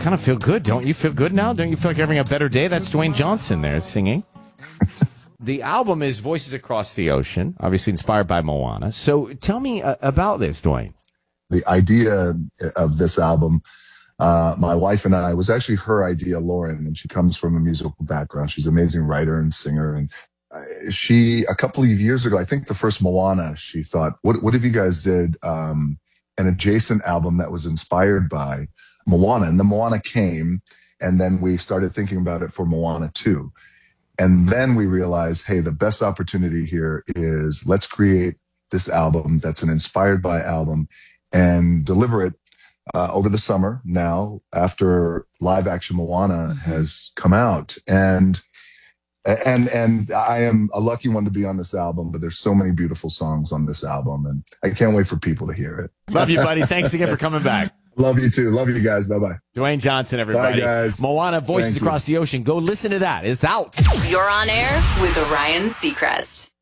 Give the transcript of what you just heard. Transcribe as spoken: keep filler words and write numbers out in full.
kind of feel good, don't you? Feel good now? Don't you feel like you're having a better day? That's Dwayne Johnson there singing. The album is Voices Across the Ocean, obviously inspired by Moana. So tell me uh, about this, Dwayne. The idea of this album, uh, my wife and I, was actually her idea, Lauren, and she comes from a musical background. She's an amazing writer and singer. And uh, she, a couple of years ago, I think the first Moana, she thought, what, what if you guys did um, an adjacent album that was inspired by Moana? And the Moana came, and then we started thinking about it for Moana two. And then we realized, hey, the best opportunity here is let's create this album that's an inspired by album and deliver it uh, over the summer now after live action Moana has come out. And and and I am a lucky one to be on this album, but there's so many beautiful songs on this album, and I can't wait for people to hear it. Love you, buddy. Thanks again for coming back. Love you too. Love you guys. Bye-bye. Dwayne Johnson, everybody. Bye, guys. Moana, Voices Thank you. Across the Ocean. Go listen to that. It's out. You're on air with Ryan Seacrest.